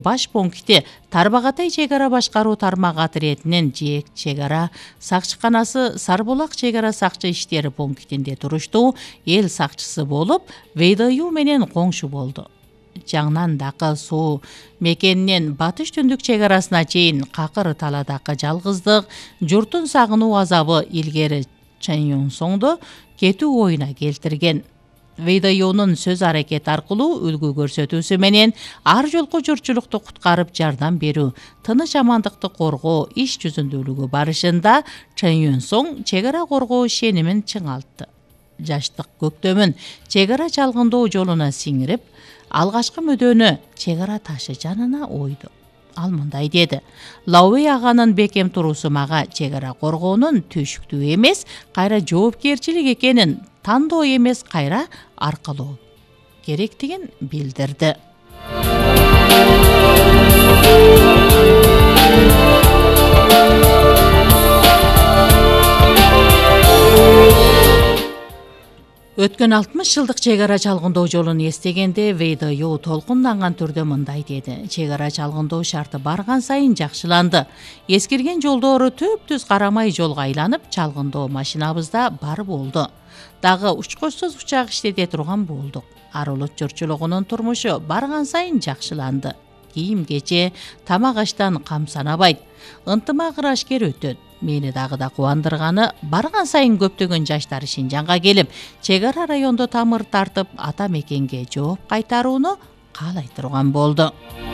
Баш пункти Тарбағатай чегара башкаруу тармагы иретинен ЖЭК чегара сакчыканасы Сарбулак чегара сакчы иштери пунктинде туруштуу эл сакчысы болуп, ВДЮ менен коңшу болду. Жаңнан дакы суу мекенинен батыш түндүк чегарасына чейин какыр таладакы жалгыздык, журттун сагынуу азабы илгери Чаньонсоңду кетүү оюна келтирген. ВДЮнун сөз аракет аркылуу үлгү көрсөтүүсү менен ар жолку журтчулукту куткарып жардам берүү, тыныч амандыкты коргоо иш жүзүндүүлүгү барышында Чаньонсоң чегара коргоо ишенимин чыңалтты. Жаштык көктөмүн чегара чалгындоо жолуна сиңирип, алгачкы мөдөнү чегара ташы жанына ойду. Ал мындай деди: Лауи аганын бекем туруусу мага чегара коргоонун түйшүктүү эмес, кайра жоопкерчилик экенин, тандоо эмес, кайра аркалоо керектигин билдирди. Өткөн 60 жылдык чегара чалгындоо жолун эстегенде ВДЮ толкунданган түрдө мындай деди: чегара чалгындоо шарты барган сайын жакшыланды. Эскирген жолдору төп-түз карамай жолго айланып, чалгындоо машинабызда бар болду. Дагы учкучсуз учак иштете турган болдук. Арулут журтчулугунун турмушу барган сайын жакшыланды. Кийим-кече, тамак-аштан кам санабайт. Ынтымак ырашкер өтөт. Мени дагы да кубандырганы, барган сайын көптөгөн жаштар Шинжаңга келип, чегара райондо тамыр тартып, ата мекенге жооп кайтарууну каалай турган болду.